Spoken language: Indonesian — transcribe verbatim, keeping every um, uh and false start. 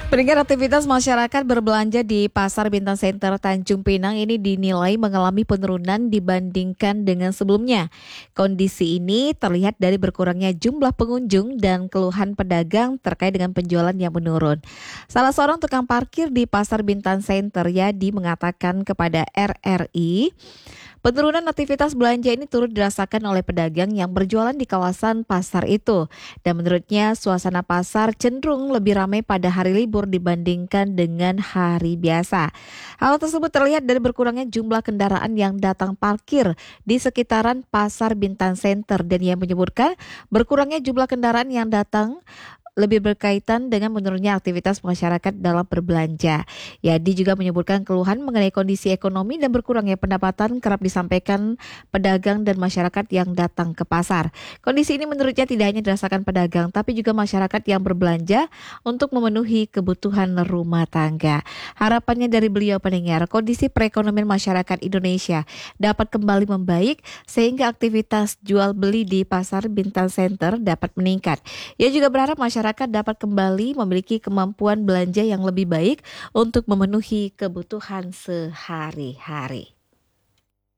Peningkatan aktivitas masyarakat berbelanja di Pasar Bintang Center Tanjung Pinang ini dinilai mengalami penurunan dibandingkan dengan sebelumnya. Kondisi ini terlihat dari berkurangnya jumlah pengunjung dan keluhan pedagang terkait dengan penjualan yang menurun. Salah seorang tukang parkir di Pasar Bintang Center, Yadi, mengatakan kepada R R I, penurunan aktivitas belanja ini turut dirasakan oleh pedagang yang berjualan di kawasan pasar itu. Dan menurutnya suasana pasar cenderung lebih ramai pada hari libur dibandingkan dengan hari biasa. Hal tersebut terlihat dari berkurangnya jumlah kendaraan yang datang parkir di sekitaran Pasar Bintang Center, dan ia menyebutkan berkurangnya jumlah kendaraan yang datang lebih berkaitan dengan menurunnya aktivitas masyarakat dalam berbelanja. Yadi juga menyebutkan keluhan mengenai kondisi ekonomi dan berkurangnya pendapatan kerap disampaikan pedagang dan masyarakat yang datang ke pasar. Kondisi ini menurutnya tidak hanya dirasakan pedagang, tapi juga masyarakat yang berbelanja untuk memenuhi kebutuhan rumah tangga. Harapannya dari beliau pendengar, kondisi perekonomian masyarakat Indonesia dapat kembali membaik sehingga aktivitas jual beli di Pasar Bintang Center dapat meningkat. Ia juga berharap masyarakat dapat kembali memiliki kemampuan belanja yang lebih baik untuk memenuhi kebutuhan sehari-hari.